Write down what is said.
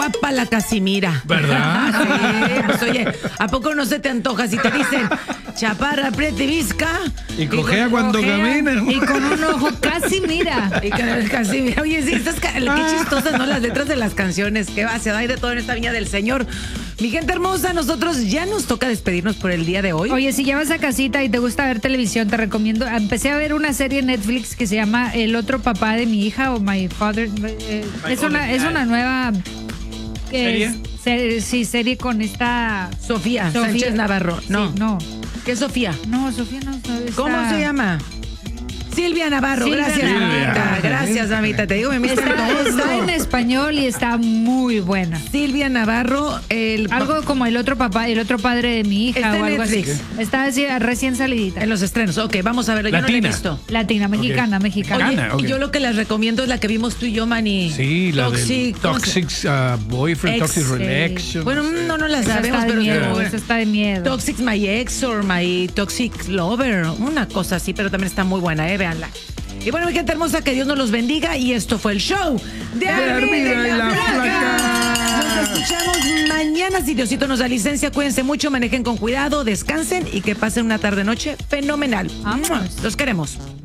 guapa la Casimira. ¿Verdad? Sí, pues oye, ¿a poco no se te antoja si te dicen chaparra, prieta y visca? Y cojea cuando camina. Y con un ojo casi mira. Y casi, mira, oye, sí, qué chistosas, ¿no? Las letras de las canciones. Qué va, se da de todo en esta viña del Señor. Mi gente hermosa, nosotros ya nos toca despedirnos por el día de hoy. Oye, si ya vas a casita y te gusta ver televisión, te recomiendo. Empecé a ver una serie en Netflix que se llama El otro papá de mi hija o My Father. Es una nueva serie con esta Sofía Sánchez Navarro. No. Sí, no. ¿Qué es Sofía? No, Sofía no. ¿Cómo se llama? Silvia Navarro. Gracias, mamita. Gracias, mamita. Te digo, me está en español y está muy buena. Silvia Navarro, algo como el otro padre de mi hija está o algo Netflix. así. Está así, recién salidita. En los estrenos. Ok, vamos a verlo. Yo no la he visto. Latina, mexicana, Oye, mexicana. y yo lo que les recomiendo es la que vimos tú y yo, Manny. Sí, la Toxic. Toxic Boyfriend, Toxic Relationship. Bueno, no la sabemos, pero eso está de miedo. Toxic My Ex or My Toxic Lover, una cosa así, pero también está muy buena, véanla. Y bueno, mi gente hermosa, que Dios nos los bendiga. Y esto fue el show de Armida y la Flaca. Nos escuchamos mañana, si Diosito nos da licencia. Cuídense mucho, manejen con cuidado, descansen y que pasen una tarde-noche fenomenal. Vámonos. Los queremos.